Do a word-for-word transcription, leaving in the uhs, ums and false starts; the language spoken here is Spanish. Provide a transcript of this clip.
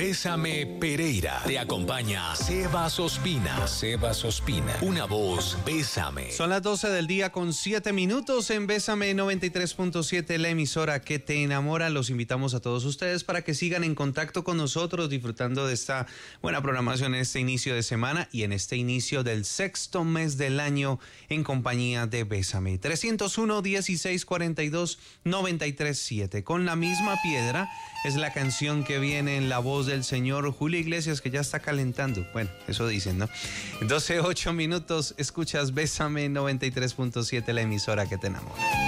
Bésame Pereira. Te acompaña Sebas Ospina. Sebas Ospina. Una voz, Bésame. Son las doce del día con siete minutos en Bésame noventa y tres punto siete, la emisora que te enamora. Los invitamos a todos ustedes para que sigan en contacto con nosotros, disfrutando de esta buena programación en este inicio de semana y en este inicio del sexto mes del año en compañía de Bésame. trescientos uno, dieciséis, cuarenta y dos, noventa y tres, siete. Con la misma piedra es la canción que viene en la voz del señor Julio Iglesias, que ya está calentando. Bueno, eso dicen, ¿no? doce, ocho minutos, escuchas Bésame noventa y tres punto siete, la emisora que te enamora.